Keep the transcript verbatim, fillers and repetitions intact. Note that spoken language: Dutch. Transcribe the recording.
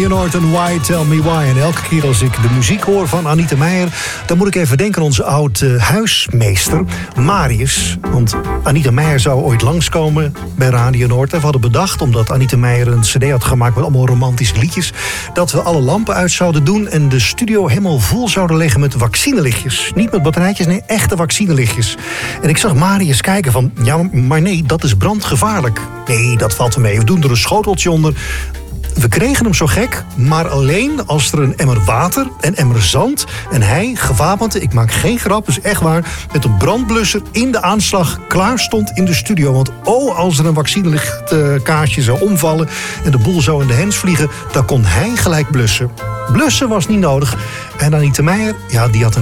Norton, Why Tell Me Why. En elke keer als ik de muziek hoor van Anita Meijer, dan moet ik even denken aan onze oud-huismeester, Marius. Want Anita Meijer zou ooit langskomen bij Radio Noord. En we hadden bedacht, omdat Anita Meijer een cd had gemaakt met allemaal romantische liedjes, dat we alle lampen uit zouden doen en de studio helemaal vol zouden leggen met vaccinelichtjes. Niet met batterijtjes, nee, echte vaccinelichtjes. En ik zag Marius kijken van, ja, maar nee, dat is brandgevaarlijk. Nee, dat valt er mee. We doen er een schoteltje onder. We kregen hem zo gek, maar alleen als er een emmer water, een emmer zand en hij, gewapend, ik maak geen grap, is echt waar, met een brandblusser in de aanslag klaar stond in de studio. Want oh, als er een vaccinelichtkaarsje zou omvallen en de boel zou in de hens vliegen, dan kon hij gelijk blussen. Blussen was niet nodig. En Anita Meijer, ja, die had een